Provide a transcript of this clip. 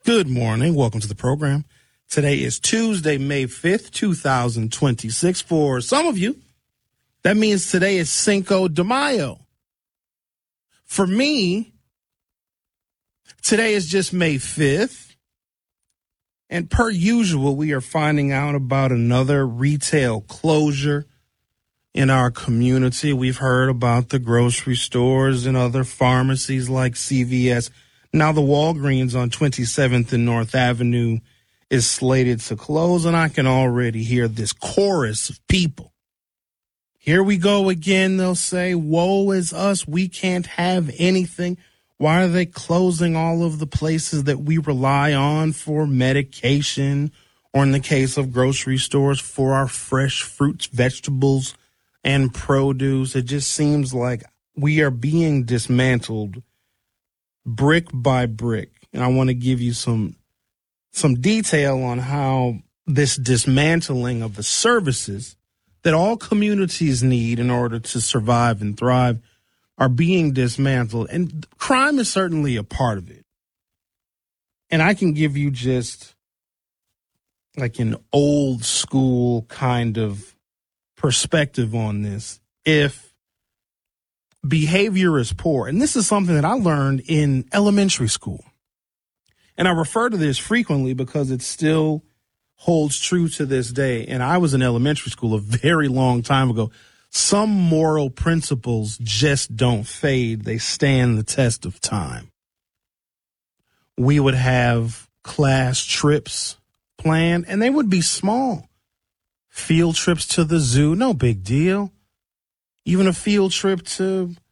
Good morning. Welcome to the program. Today is Tuesday, May 5th, 2026. For some of you, that means today is Cinco de Mayo. For me, today is just May 5th. And per usual, we are finding out about another retail closure in our community. We've heard about the grocery stores and other pharmacies like CVS. Now the Walgreens on 27th and North Avenue is slated to close, and I can already hear this chorus of people. Here we go again, they'll say, woe is us, we can't have anything. Why are they closing all of the places that we rely on for medication, or in the case of grocery stores, for our fresh fruits, vegetables, and produce? It just seems like we are being dismantled brick by brick. And I want to give you some detail on how this dismantling of the services that all communities need in order to survive and thrive are being dismantled. And crime is certainly a part of it. And I can give you just like an old school kind of perspective on this. If behavior is poor, and this is something that I learned in elementary school, and I refer to this frequently because it still holds true to this day. And I was in elementary school a very long time ago. Some moral principles just don't fade. They stand the test of time. We would have class trips planned, and they would be small. Field trips to the zoo, no big deal. Even a field trip to